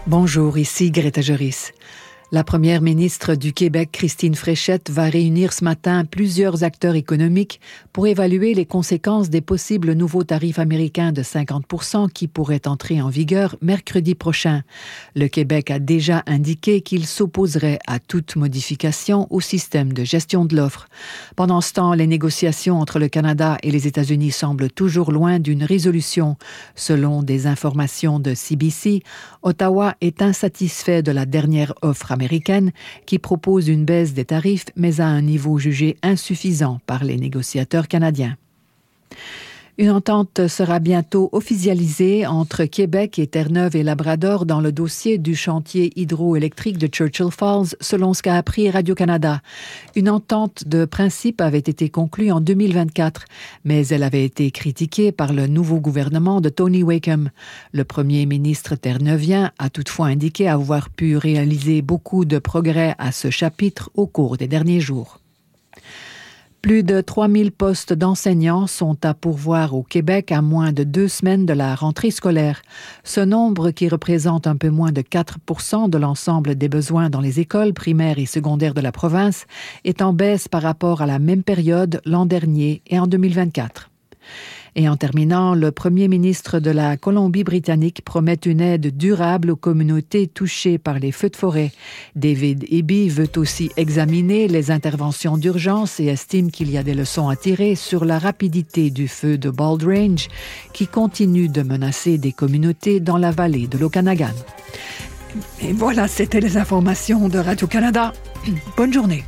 Bonjour, ici Greta Joris. La première ministre du Québec, Christine Fréchette, va réunir ce matin plusieurs acteurs économiques pour évaluer les conséquences des possibles nouveaux tarifs américains de 50% qui pourraient entrer en vigueur mercredi prochain. Le Québec a déjà indiqué qu'il s'opposerait à toute modification au système de gestion de l'offre. Pendant ce temps, les négociations entre le Canada et les États-Unis semblent toujours loin d'une résolution. Selon des informations de CBC, Ottawa est insatisfait de la dernière offre américaine qui propose une baisse des tarifs, mais à un niveau jugé insuffisant par les négociateurs canadiens. Une entente sera bientôt officialisée entre Québec et Terre-Neuve et Labrador dans le dossier du chantier hydroélectrique de Churchill Falls, selon ce qu'a appris Radio-Canada. Une entente de principe avait été conclue en 2024, mais elle avait été critiquée par le nouveau gouvernement de Tony Wakeham. Le premier ministre terre-neuvien a toutefois indiqué avoir pu réaliser beaucoup de progrès à ce chapitre au cours des derniers jours. Plus de 3000 postes d'enseignants sont à pourvoir au Québec à moins de 2 semaines de la rentrée scolaire. Ce nombre, qui représente un peu moins de 4% de l'ensemble des besoins dans les écoles primaires et secondaires de la province, est en baisse par rapport à la même période l'an dernier et en 2024. Et en terminant, le premier ministre de la Colombie-Britannique promet une aide durable aux communautés touchées par les feux de forêt. David Eby veut aussi examiner les interventions d'urgence et estime qu'il y a des leçons à tirer sur la rapidité du feu de Bald Range qui continue de menacer des communautés dans la vallée de l'Okanagan. Et voilà, c'était les informations de Radio-Canada. Bonne journée.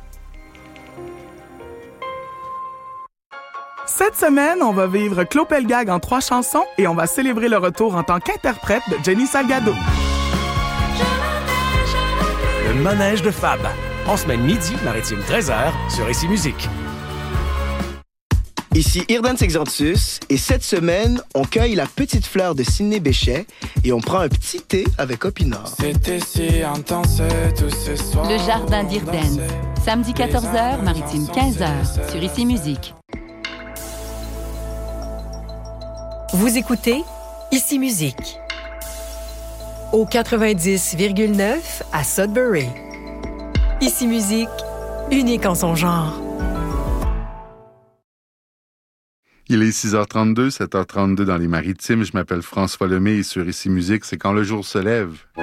Cette semaine, on va vivre Clopelgag en 3 chansons et on va célébrer le retour en tant qu'interprète de Jenny Salgado. Le manège de Fab. En semaine midi, maritime 13h, sur Ici Musique. Ici Irdan Sexantus et cette semaine, on cueille la petite fleur de Sidney Bechet et on prend un petit thé avec Opinard. C'était si intense tout ce soir. Le jardin d'Irdan. Samedi 14h, maritime 15h, sur Ici Musique. Vous écoutez Ici Musique au 90,9 à Sudbury. Ici Musique, unique en son genre. Il est 6h32, 7h32 dans les Maritimes. Je m'appelle François Lemay et sur Ici Musique, c'est quand le jour se lève.